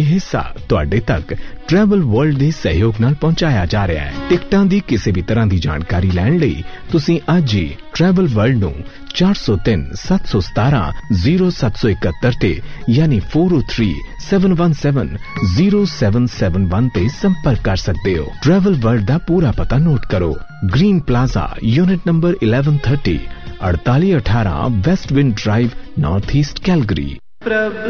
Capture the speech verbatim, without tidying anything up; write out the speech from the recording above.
ਇਹ ਹਿੱਸਾ ਤੁਹਾਡੇ ਤੱਕ ਟਰੈਵਲ ਵਰਲਡ ਦੇ ਸਹਿਯੋਗ ਨਾਲ ਪਹੁੰਚਾਇਆ ਜਾ ਰਿਹਾ ਹੈ। ਟਿਕਟਾਂ ਦੀ ਕਿਸੇ ਵੀ ਤਰ੍ਹਾਂ ਦੀ ਜਾਣਕਾਰੀ ਲੈਣ ਲਈ ਤੁਸੀਂ ਅੱਜ ਹੀ ਟਰੈਵਲ ਵਰਲਡ ਨੂੰ ਚਾਰ ਸੌ ਤਿੰਨ ਸੱਤ ਸੌ ਸਤਾਰਾਂ ਜ਼ੀਰੋ ਸੱਤ ਸੌ ਇਕਹੱਤਰ ਤੇ ਯਾਨੀ ਚਾਰ ਸੌ ਤਿੰਨ ਸੱਤ ਸੌ ਸਤਾਰਾਂ ਜ਼ੀਰੋ ਸੱਤ ਸੱਤ ਇੱਕ ਤੇ ਸੰਪਰਕ ਕਰ ਸਕਦੇ ਹੋ। ਟਰੈਵਲ ਵਰਲਡ ਦਾ ਪੂਰਾ ਪਤਾ ਨੋਟ ਕਰੋ। ਗ੍ਰੀਨ ਪਲਾਜ਼ਾ, यूनिट नंबर ग्यारह तीस, अड़तालीस अठारह west wind drive, north east Calgary.